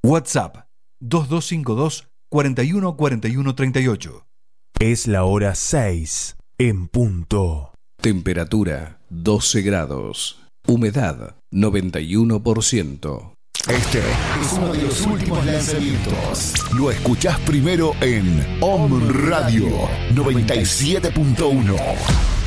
WhatsApp 2252 41 41 38. Es la hora 6 en punto. Temperatura 12 grados. Humedad 91%. Este es uno de los últimos lanzamientos. Lo escuchás primero en Om Radio 97.1.